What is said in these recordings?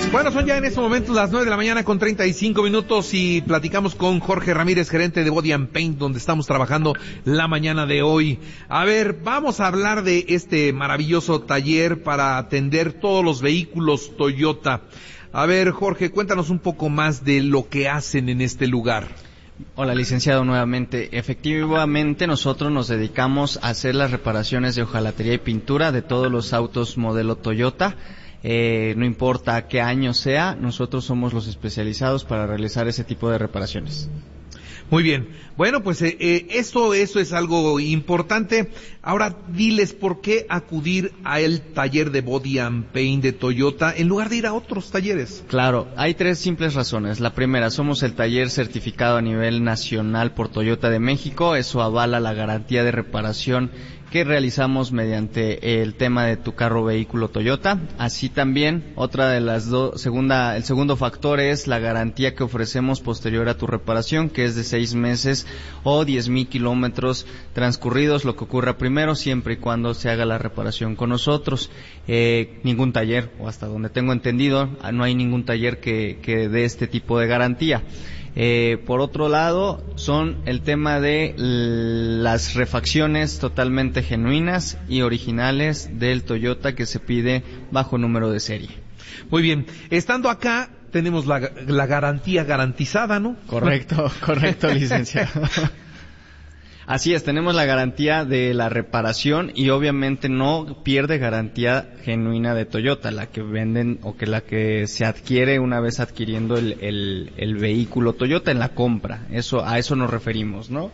Bueno, son ya en este momento las 9 de la mañana con 35 minutos y platicamos con Jorge Ramírez, gerente de Body and Paint, donde estamos trabajando la mañana de hoy. A ver, vamos a hablar de este maravilloso taller para atender todos los vehículos Toyota. A ver, Jorge, cuéntanos un poco más de lo que hacen en este lugar. Hola, licenciado, nuevamente. Efectivamente, nosotros nos dedicamos a hacer las reparaciones de hojalatería y pintura de todos los autos modelo Toyota. No importa qué año sea, nosotros somos los especializados para realizar ese tipo de reparaciones. Muy bien. Bueno, pues eso es algo importante. Ahora, diles por qué acudir al taller de Body and Paint de Toyota en lugar de ir a otros talleres. Claro, hay 3 simples razones. La primera, somos el taller certificado a nivel nacional por Toyota de México. Eso avala la garantía de reparación que realizamos mediante el tema de tu carro vehículo Toyota. Así también, otra de las el segundo factor es la garantía que ofrecemos posterior a tu reparación, que es de 6 meses o 10,000 kilómetros transcurridos, lo que ocurra primero, siempre y cuando se haga la reparación con nosotros. Ningún taller, o hasta donde tengo entendido, no hay ningún taller que dé este tipo de garantía. Por otro lado, son el tema de las refacciones totalmente genuinas y originales del Toyota que se pide bajo número de serie. Muy bien, estando acá tenemos la garantía garantizada, ¿no? Correcto, licenciado. Así es, tenemos la garantía de la reparación y obviamente no pierde garantía genuina de Toyota, la que venden o que la que se adquiere una vez adquiriendo el vehículo Toyota en la compra. A eso nos referimos, ¿no?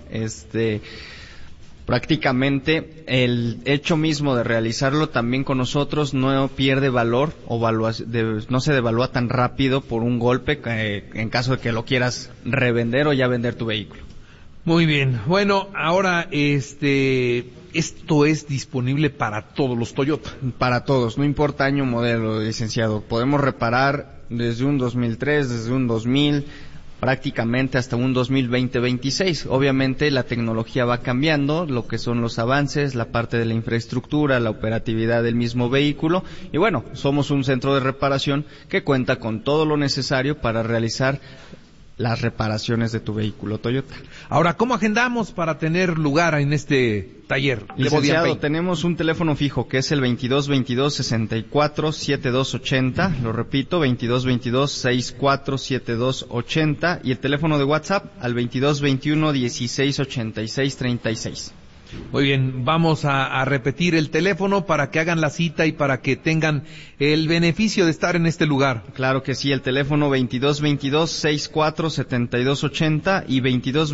Prácticamente el hecho mismo de realizarlo también con nosotros no pierde valor o no se devalúa tan rápido por un golpe en caso de que lo quieras revender o ya vender tu vehículo. Muy bien. Bueno, ahora esto es disponible para todos los Toyota. Para todos, no importa año o modelo, licenciado. Podemos reparar desde un 2003, desde un 2000, prácticamente hasta un 2020-26. Obviamente la tecnología va cambiando, lo que son los avances, la parte de la infraestructura, la operatividad del mismo vehículo. Y bueno, somos un centro de reparación que cuenta con todo lo necesario para realizar las reparaciones de tu vehículo Toyota. Ahora, ¿cómo agendamos para tener lugar en este taller? Licenciado, tenemos un teléfono fijo que es el 2222-647280, lo repito, 2222-647280, y el teléfono de WhatsApp al 2221-168636. Muy bien, vamos a repetir el teléfono para que hagan la cita y para que tengan el beneficio de estar en este lugar. Claro que sí, el teléfono 2222-647280 y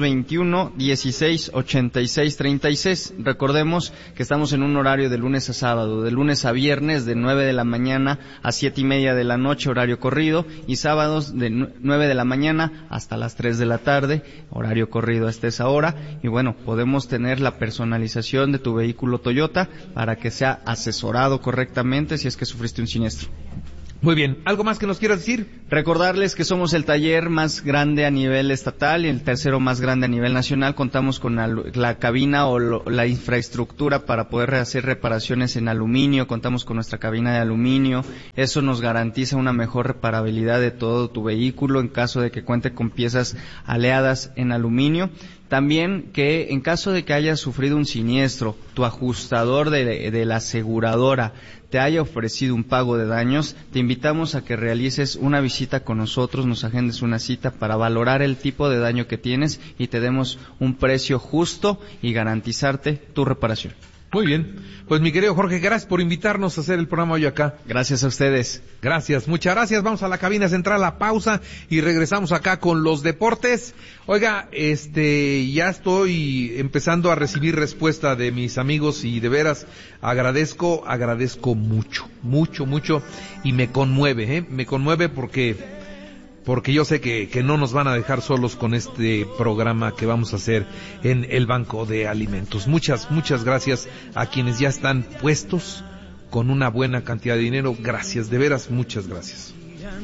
2221-168636. Recordemos que estamos en un horario de lunes a sábado, de lunes a viernes de 9 de la mañana a 7:30 de la noche, horario corrido, y sábados de 9 de la mañana hasta las 3 de la tarde, horario corrido hasta esa hora. Y bueno, podemos tener la personalización de tu vehículo Toyota para que sea asesorado correctamente si es que sufriste un siniestro. Muy bien, ¿algo más que nos quieras decir? Recordarles que somos el taller más grande a nivel estatal y el tercero más grande a nivel nacional. Contamos con la cabina o la infraestructura para poder hacer reparaciones en aluminio. Contamos con nuestra cabina de aluminio. Eso nos garantiza una mejor reparabilidad de todo tu vehículo en caso de que cuente con piezas aleadas en aluminio. También que en caso de que hayas sufrido un siniestro, tu ajustador de la aseguradora te haya ofrecido un pago de daños, te invitamos a que realices una visita con nosotros, nos agendes una cita para valorar el tipo de daño que tienes y te demos un precio justo y garantizarte tu reparación. Muy bien. Pues mi querido Jorge, gracias por invitarnos a hacer el programa hoy acá. Gracias a ustedes. Gracias, muchas gracias. Vamos a la cabina central a pausa y regresamos acá con los deportes. Oiga, ya estoy empezando a recibir respuesta de mis amigos y de veras agradezco mucho y me conmueve porque yo sé que no nos van a dejar solos con este programa que vamos a hacer en el Banco de Alimentos. Muchas gracias a quienes ya están puestos con una buena cantidad de dinero. Gracias, de veras, muchas gracias.